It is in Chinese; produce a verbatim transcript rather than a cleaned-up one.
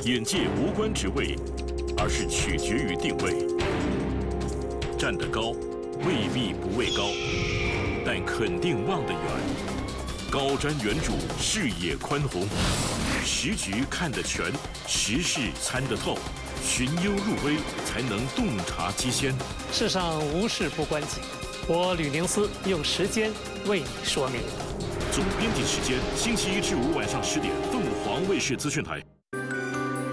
眼界无关职位，而是取决于定位。站得高，未必不畏高，但肯定望得远。高瞻远瞩，视野宽宏，时局看得全，时事参得透，寻幽入微，才能洞察机先。 世上无事不关己，我吕宁思用时间为你说明。 总编辑时间，星期一至五晚上十点，凤凰卫视资讯台。